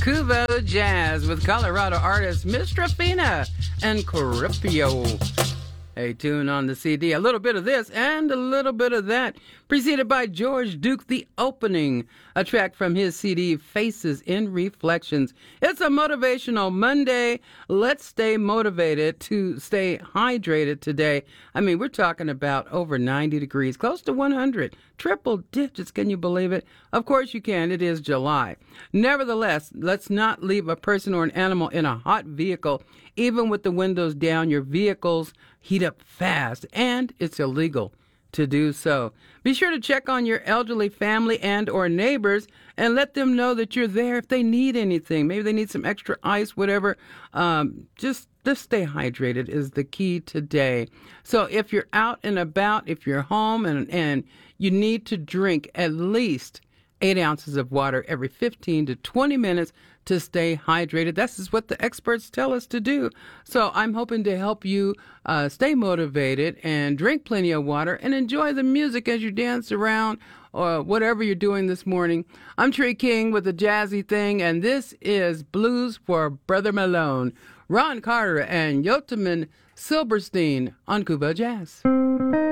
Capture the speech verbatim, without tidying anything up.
Kubo Jazz with Colorado artist Miss Rafina and Corripio. A tune on the C D. A little bit of this and a little bit of that. Preceded by George Duke, The Opening, a track from his C D, Faces in Reflections. It's a motivational Monday. Let's stay motivated to stay hydrated today. I mean, we're talking about over ninety degrees, close to one hundred. Triple digits, can you believe it? Of course you can. It is July. Nevertheless, let's not leave a person or an animal in a hot vehicle. Even with the windows down, your vehicles heat up fast, and it's illegal to do so. Be sure to check on your elderly family and or neighbors and let them know that you're there if they need anything. Maybe they need some extra ice, whatever. Um, just, just stay hydrated is the key today. So if you're out and about, if you're home and, and you need to drink at least eight ounces of water every fifteen to twenty minutes to stay hydrated. This is what the experts tell us to do. So I'm hoping to help you uh, stay motivated and drink plenty of water and enjoy the music as you dance around or whatever you're doing this morning. I'm Tree King with the Jazzy Thing, and this is Blues for Brother Malone, Ron Carter and Yotaman Silverstein on Kubo Jazz.